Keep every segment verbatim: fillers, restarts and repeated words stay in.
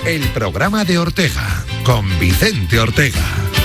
el programa de Ortega, con Vicente Ortega.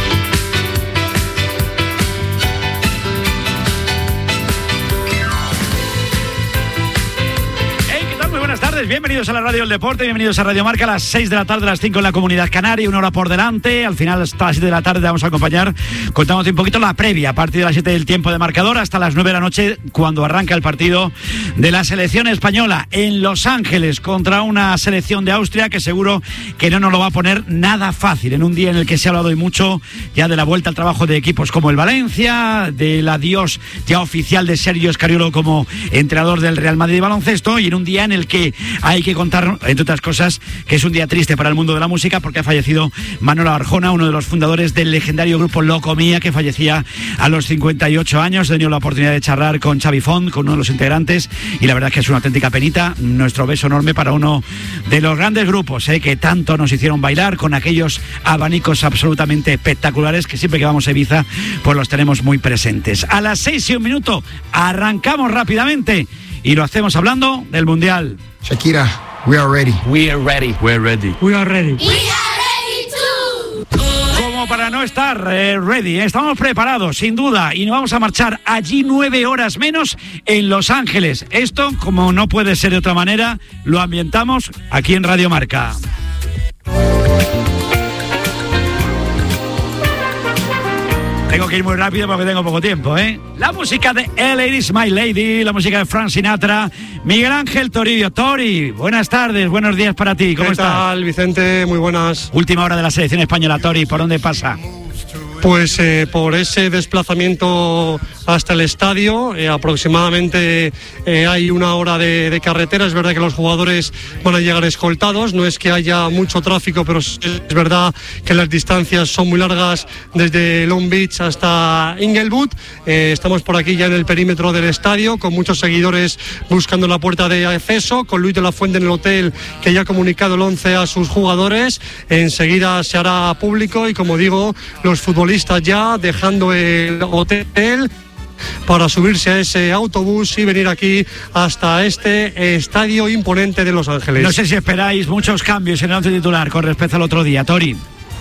Buenas tardes, bienvenidos a la Radio del Deporte, bienvenidos a Radio Marca a las seis de la tarde, a las cinco en la Comunidad Canaria, una hora por delante. Al final, hasta las siete de la tarde, vamos a acompañar, contamos un poquito la previa, a partir de las siete del tiempo de marcador, hasta las nueve de la noche, cuando arranca el partido de la selección española en Los Ángeles contra una selección de Austria que seguro que no nos lo va a poner nada fácil, en un día en el que se ha hablado hoy mucho ya de la vuelta al trabajo de equipos como el Valencia, del adiós ya oficial de Sergio Scariolo como entrenador del Real Madrid de baloncesto, y en un día en el que hay que contar, entre otras cosas, que es un día triste para el mundo de la música porque ha fallecido Manolo Arjona, uno de los fundadores del legendario grupo Locomía, que fallecía a los cincuenta y ocho años. He tenido la oportunidad de charlar con Xavi Font, con uno de los integrantes, y la verdad es que es una auténtica penita. Nuestro beso enorme para uno de los grandes grupos eh, que tanto nos hicieron bailar, con aquellos abanicos absolutamente espectaculares que siempre que vamos a Ibiza pues los tenemos muy presentes. A las seis y un minuto arrancamos rápidamente y lo hacemos hablando del Mundial. Shakira, we are ready. We are ready. We are ready. We are ready. We are ready too. Como para no estar eh, ready, ¿eh? Estamos preparados, sin duda, y nos vamos a marchar allí nueve horas menos en Los Ángeles. Esto, como no puede ser de otra manera, lo ambientamos aquí en Radio Marca. Tengo que ir muy rápido porque tengo poco tiempo, ¿eh? La música de L A is My Lady, la música de Frank Sinatra, Miguel Ángel Toribio. Tori, buenas tardes, buenos días para ti, ¿cómo estás? ¿Qué tal, Vicente? Muy buenas. Última hora de la selección española, Tori, ¿por dónde pasa? Pues eh, por ese desplazamiento hasta el estadio, eh, aproximadamente eh, hay una hora de, de carretera. Es verdad que los jugadores van a llegar escoltados, no es que haya mucho tráfico, pero es verdad que las distancias son muy largas desde Long Beach hasta Inglewood. Eh, estamos por aquí ya en el perímetro del estadio, con muchos seguidores buscando la puerta de acceso, con Luis de la Fuente en el hotel, que ya ha comunicado el once a sus jugadores. Enseguida se hará público y, como digo, los futbolistas ya dejando el hotel para subirse a ese autobús y venir aquí hasta este estadio imponente de Los Ángeles. No sé si esperáis muchos cambios en el once titular con respecto al otro día, Tori.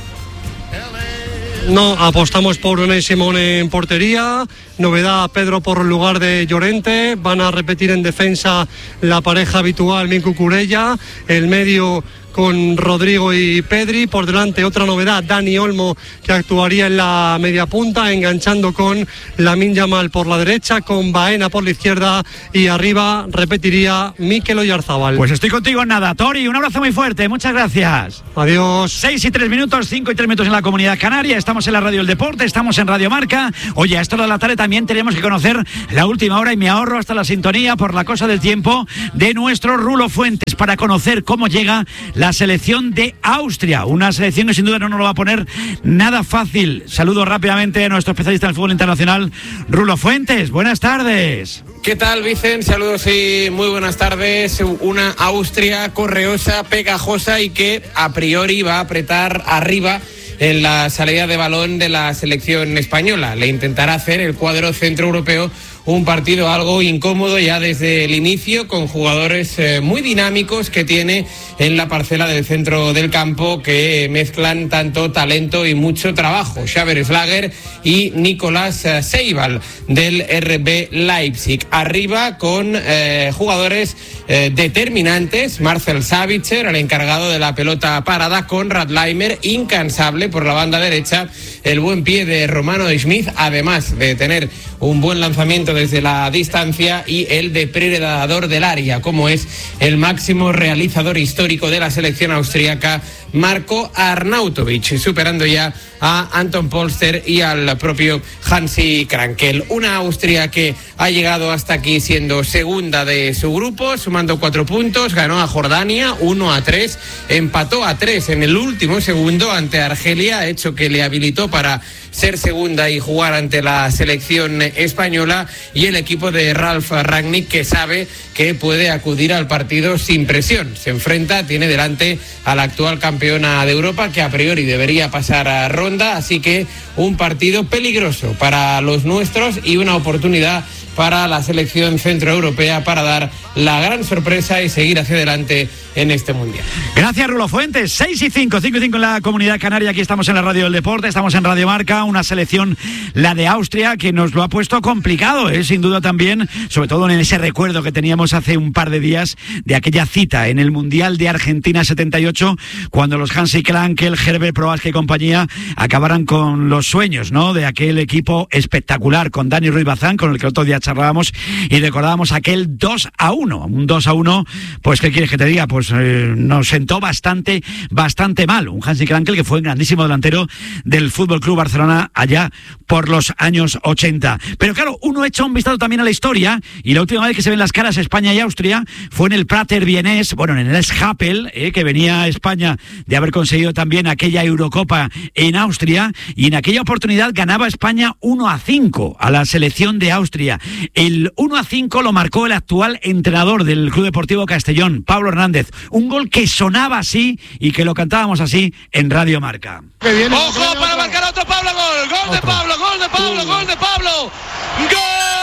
No, apostamos por Unai Simón en portería, novedad Pedro por el lugar de Llorente, van a repetir en defensa la pareja habitual Miku Kurella, el medio con Rodrigo y Pedri, por delante otra novedad, Dani Olmo, que actuaría en la media punta, enganchando con Lamine Yamal por la derecha, con Baena por la izquierda, y arriba repetiría Mikel Oyarzabal. Pues estoy contigo en nada, Tori, un abrazo muy fuerte, muchas gracias. Adiós. Seis y tres minutos, cinco y tres minutos en la Comunidad Canaria, estamos en la Radio del Deporte, estamos en Radio Marca. Oye, a esta hora de la tarde también tenemos que conocer la última hora, y me ahorro hasta la sintonía por la cosa del tiempo de nuestro Rulo Fuentes, para conocer cómo llega la selección de Austria, una selección que sin duda no nos lo va a poner nada fácil. Saludo rápidamente a nuestro especialista en el fútbol internacional, Rulo Fuentes. Buenas tardes. ¿Qué tal, Vicen? Saludos y muy buenas tardes. Una Austria correosa, pegajosa y que a priori va a apretar arriba en la salida de balón de la selección española. Le intentará hacer el cuadro centroeuropeo un partido algo incómodo ya desde el inicio, con jugadores eh, muy dinámicos que tiene en la parcela del centro del campo, que mezclan tanto talento y mucho trabajo. Xaver Schlager y Nicolás eh, Seibal del R B Leipzig. Arriba con eh, jugadores eh, determinantes, Marcel Sabitzer, el encargado de la pelota parada, con Radleimer, incansable por la banda derecha, el buen pie de Romano Schmid, además de tener un buen lanzamiento desde la distancia, y el depredador del área, como es el máximo realizador histórico de la selección austríaca, Marco Arnautovic, superando ya a Anton Polster y al propio Hansi Krankel. Una Austria que ha llegado hasta aquí siendo segunda de su grupo, sumando cuatro puntos, ganó a Jordania uno a tres, empató a tres en el último segundo ante Argelia, hecho que le habilitó para ser segunda y jugar ante la selección española, y el equipo de Ralf Rangnick, que sabe que puede acudir al partido sin presión. Se enfrenta, tiene delante a la actual campeona de Europa, que a priori debería pasar a ronda, así que un partido peligroso para los nuestros y una oportunidad para la selección centroeuropea para dar la gran sorpresa y seguir hacia adelante en este mundial. Gracias, Rulo Fuentes. seis y cinco, cinco y cinco en la Comunidad Canaria. Aquí estamos en la Radio del Deporte, estamos en Radio Marca. Una selección, la de Austria, que nos lo ha puesto complicado, ¿eh? Sin duda también, sobre todo en ese recuerdo que teníamos hace un par de días de aquella cita en el Mundial de Argentina setenta y ocho, cuando los Hansi Krankel, Herbert Prohaska y compañía acabaran con los sueños, ¿no?, de aquel equipo espectacular con Dani Ruiz Bazán, con el que el otro día charlábamos y recordábamos aquel dos a uno. Un dos a uno, pues ¿qué quieres que te diga? Pues eh, nos sentó bastante, bastante mal. Un Hansi Krankel que fue un grandísimo delantero del F C Barcelona allá por los años ochenta. Pero claro, uno echa un vistazo también a la historia, y la última vez que se ven las caras España y Austria fue en el Prater Vienés, bueno, en el Schappel, eh, que venía a España de haber conseguido también aquella Eurocopa en Austria, y en aquella oportunidad ganaba España uno a cinco a la selección de Austria. El uno a cinco lo marcó el actual entrenador del Club Deportivo Castellón, Pablo Hernández. Un gol que sonaba así y que lo cantábamos así en Radio Marca. ¡Ojo para marcar otro Pablo! ¡Gol! ¡Gol de Pablo! ¡Gol de Pablo! ¡Gol de Pablo! ¡Gol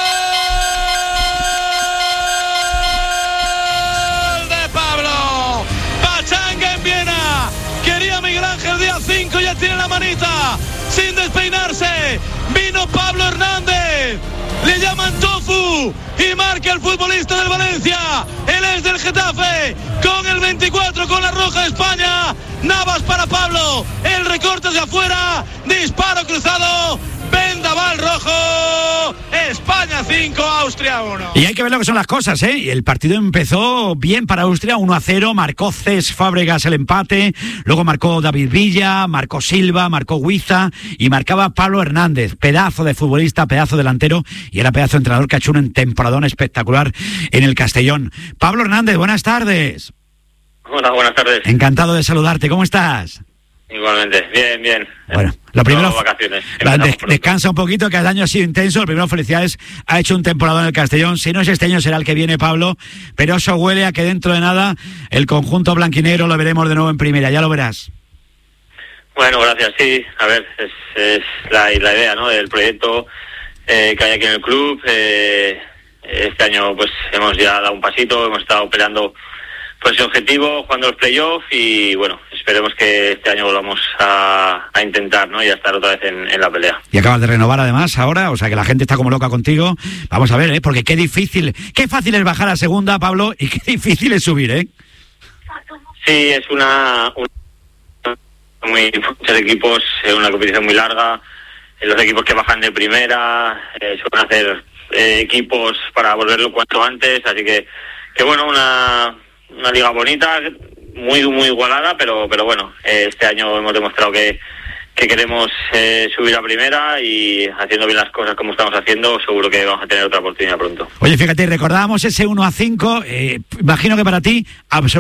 de Pablo! ¡Pachanga en Viena! Quería Miguel Ángel Díaz cinco, ya tiene la manita. Sin despeinarse, vino Pablo Hernández. Le llaman Tofu y marca el futbolista del Valencia. Él es del Getafe, con el veinticuatro, con la roja de España. Navas para Pablo, el recorte hacia afuera, disparo cruzado, vendaval rojo. España cinco, Austria uno. Y hay que ver lo que son las cosas, ¿eh? Y el partido empezó bien para Austria, uno a cero, marcó Cés Fábregas el empate, luego marcó David Villa, marcó Silva, marcó Huiza y marcaba Pablo Hernández, pedazo de futbolista, pedazo delantero, y era pedazo de entrenador que ha hecho un temporadón espectacular en el Castellón. Pablo Hernández, buenas tardes. Hola, buenas tardes. Encantado de saludarte, ¿cómo estás? Igualmente, bien, bien. Bueno, lo primero, vacaciones. Des, descansa un poquito, que el año ha sido intenso. Lo primero, felicidades, ha hecho un temporada en el Castellón. Si no es este año, será el que viene, Pablo, pero eso huele a que dentro de nada el conjunto blanquinegro lo veremos de nuevo en primera, ya lo verás. Bueno, gracias, sí, a ver, es, es la, la idea, ¿no?, del proyecto eh, que hay aquí en el club. Eh, este año pues hemos ya dado un pasito, hemos estado peleando pues ese objetivo, jugando los playoffs, y bueno, esperemos que este año volvamos a, a intentar, ¿no?, y a estar otra vez en, en la pelea. Y acabas de renovar además ahora, o sea que la gente está como loca contigo. Vamos a ver, ¿eh?, porque qué difícil, qué fácil es bajar a segunda, Pablo, y qué difícil es subir, ¿eh? Sí, es una, una muy muchos equipos, eh, una competición muy larga. Eh, los equipos que bajan de primera eh, suelen hacer eh, equipos para volverlo cuanto antes, así que que bueno, una una liga bonita, muy muy igualada, pero pero bueno, eh, este año hemos demostrado que que queremos eh, subir a primera, y haciendo bien las cosas como estamos haciendo, seguro que vamos a tener otra oportunidad pronto. Oye, fíjate, recordábamos ese uno a cinco, eh, imagino que para ti absolutamente